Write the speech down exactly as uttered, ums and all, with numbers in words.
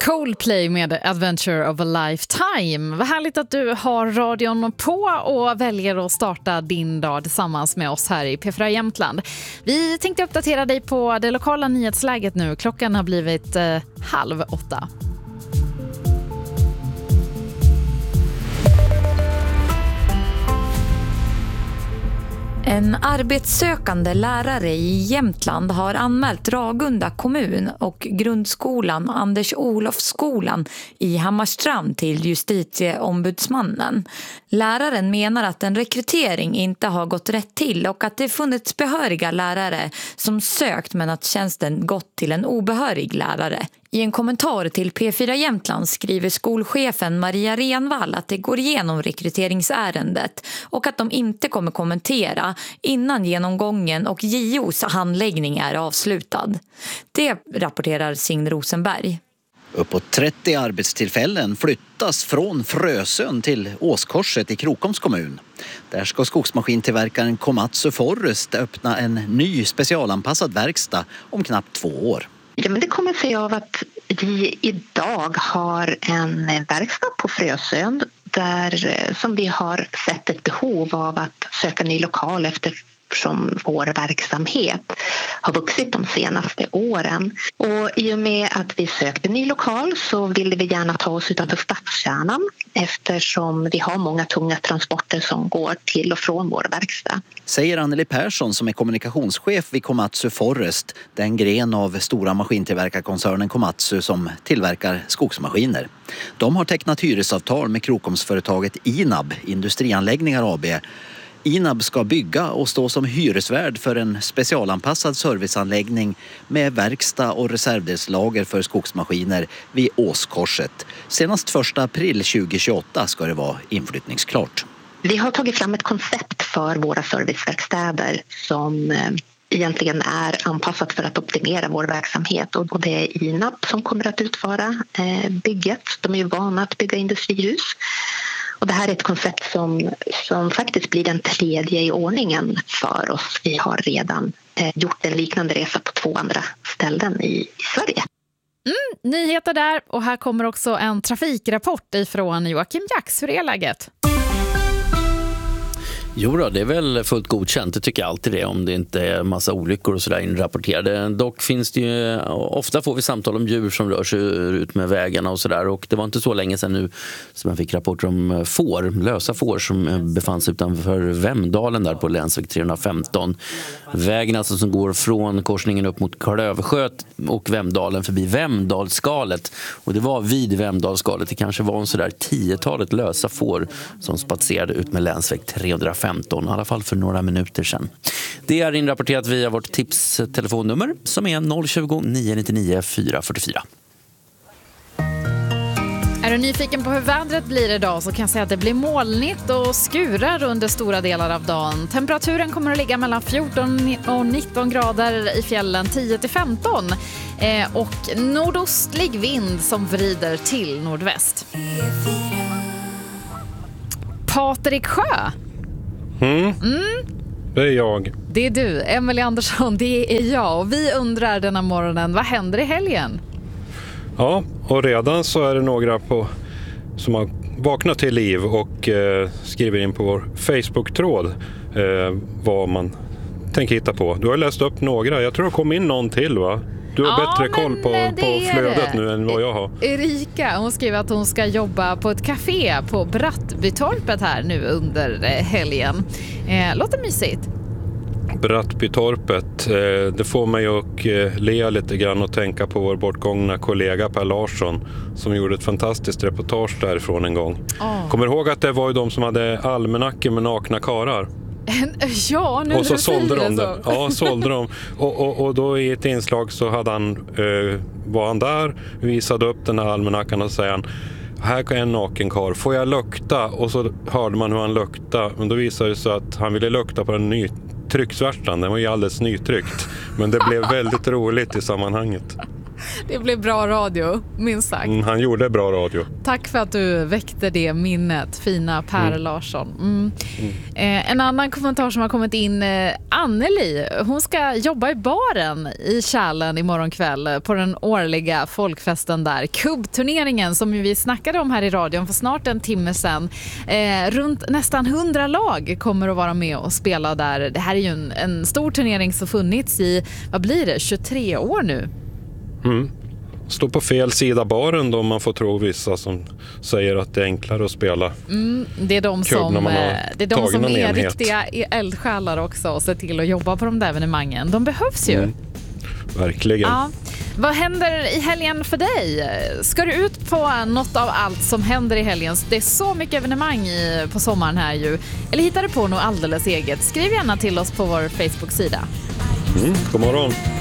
Coldplay med Adventure of a Lifetime. Vad härligt att du har radion på och väljer att starta din dag tillsammans med oss här i P fyra Jämtland. Vi tänkte uppdatera dig på det lokala nyhetsläget nu. Klockan har blivit eh, halv åtta. En arbetssökande lärare i Jämtland har anmält Ragunda kommun och grundskolan Anders Olofsskolan i Hammarstrand till justitieombudsmannen. Läraren menar att en rekrytering inte har gått rätt till och att det funnits behöriga lärare som sökt men att tjänsten gått till en obehörig lärare. I en kommentar till P fyra Jämtland skriver skolchefen Maria Renvall att det går igenom rekryteringsärendet och att de inte kommer kommentera innan genomgången och J O:s handläggning är avslutad. Det rapporterar Signe Rosenberg. Uppåt trettio arbetstillfällen flyttas från Frösön till Åskorset i Krokoms kommun. Där ska skogsmaskintillverkaren Komatsu Forest öppna en ny specialanpassad verkstad om knappt två år. Ja, men det kommer sig av att vi idag har en verkstad på Frösön där, som vi har sett ett behov av att söka ny lokal eftersom vår verksamhet har vuxit de senaste åren. Och i och med att vi sökte ny lokal så ville vi gärna ta oss utanför stadskärnan eftersom vi har många tunga transporter som går till och från vår verkstad. Säger Anneli Persson som är kommunikationschef vid Komatsu Forest, den gren av stora maskintillverkarkoncernen Komatsu som tillverkar skogsmaskiner. De har tecknat hyresavtal med Krokomsföretaget I N A B, Industrianläggningar A B. I N A B ska bygga och stå som hyresvärd för en specialanpassad serviceanläggning med verkstad och reservdelslager för skogsmaskiner vid Åskorset. Senast första april tjugohundratjugoåtta ska det vara inflyttningsklart. Vi har tagit fram ett koncept för våra serviceverkstäder som egentligen är anpassat för att optimera vår verksamhet. Och det är I N A B som kommer att utföra bygget. De är ju vana att bygga industrihus. Och det här är ett koncept som, som faktiskt blir den tredje i ordningen för oss. Vi har redan gjort en liknande resa på två andra ställen i, i Sverige. Mm, nyheter där, och här kommer också en trafikrapport ifrån Joakim Jax. Hur är läget? Jo då, det är väl fullt godkänt, det tycker jag alltid det, om det inte är massa olyckor och sådär inrapporterade. Dock finns det ju, ofta får vi samtal om djur som rör sig ut med vägarna och sådär, och det var inte så länge sedan nu som jag fick rapporter om får, lösa får som befann sig utanför Vemdalen där på länsväg trehundrafemton. Vägen alltså som går från korsningen upp mot Klövsjö och Vemdalen förbi Vemdalsskalet, och det var vid Vemdalsskalet, det kanske var en sådär tiotalet lösa får som spatserade ut med länsväg trehundrafemton. femton, i alla fall för några minuter sedan. Det är inrapporterat via vårt tipstelefonnummer som är noll tjugo, nio nittionio, fyra fyrtiofyra. Är du nyfiken på hur vädret blir idag så kan jag säga att det blir molnigt och skurar under stora delar av dagen. Temperaturen kommer att ligga mellan fjorton och nitton grader i fjällen, tio till femton. Eh, och nordostlig vind som vrider till nordväst. Patrik Sjö. Mm. Mm. Det är jag. Det är du, Emelie Andersson, det är jag. Och vi undrar denna morgonen, vad händer i helgen? Ja, och redan så är det några på, som har vaknat till liv och eh, skriver in på vår Facebook-tråd eh, vad man tänker hitta på. Du har läst upp några, jag tror det kom in någon till, va? Du har ja, bättre koll på, på flödet det. nu än vad jag har. Erika, hon skriver att hon ska jobba på ett café på Brattbytorpet här nu under helgen. Eh, låter mysigt. Brattbytorpet, eh, det får mig att eh, le lite grann och tänka på vår bortgångna kollega Per Larsson som gjorde ett fantastiskt reportage därifrån en gång. Oh. Kommer ihåg att det var ju de som hade almanackor med nakna karar? Ja, nu och så du sålde de så. det. Ja, sålde de. Och, och, och då i ett inslag så hade han, eh, var han där, visade upp den här almanackan och säger han, här är en naken kar, får jag lukta? Och så hörde man hur han luktade, men då visade det sig att han ville lukta på den ny trycksvärtan. Den var ju alldeles nytryckt, men det blev väldigt roligt i sammanhanget. Det blev bra radio, minst sagt. Mm, han gjorde bra radio. Tack för att du väckte det minnet, fina Per mm. Larsson. Mm. Mm. Eh, en annan kommentar som har kommit in, eh, Anneli, hon ska jobba i baren i Kärlen imorgon kväll på den årliga folkfesten där. Kubbturneringen som vi snackade om här i radion för snart en timme sedan. Eh, runt nästan hundra lag kommer att vara med och spela där. Det här är ju en, en stor turnering som funnits i, vad blir det, tjugotre år nu. Mm. Stå på fel sida baren då, om man får tro vissa som säger att det är enklare att spela. Mm, det är de som, det är, de som är riktiga eldsjälar också och ser till att jobba på de där evenemangen. De behövs ju. Mm. Verkligen. Ja. Vad händer i helgen för dig? Ska du ut på något av allt som händer i helgen? Det är så mycket evenemang i, på sommaren här ju. Eller hittar du på något alldeles eget? Skriv gärna till oss på vår Facebook-sida. Mm, god morgon.